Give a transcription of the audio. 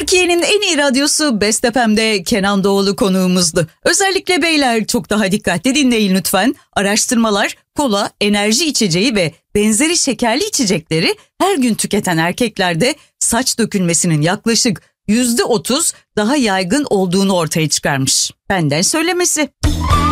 Türkiye'nin en iyi radyosu Best FM'de Kenan Doğulu konuğumuzdu. Özellikle beyler çok daha dikkatli dinleyin lütfen. Araştırmalar kola, enerji içeceği ve benzeri şekerli içecekleri her gün tüketen erkeklerde saç dökülmesinin yaklaşık %30 daha yaygın olduğunu ortaya çıkarmış. Benden söylemesi.